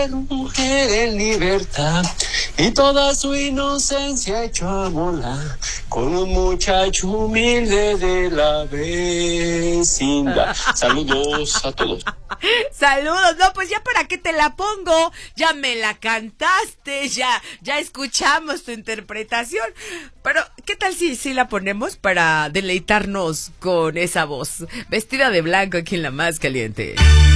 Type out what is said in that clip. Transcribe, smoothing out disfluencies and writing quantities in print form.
Mujer en libertad y toda su inocencia echó a volar con un muchacho humilde de la vecindad. Saludos a todos. Saludos, no, pues ya para qué te la pongo, ya me la cantaste, ya escuchamos tu interpretación, pero ¿qué tal si la ponemos para deleitarnos con esa voz, vestida de blanco aquí en La Más Caliente?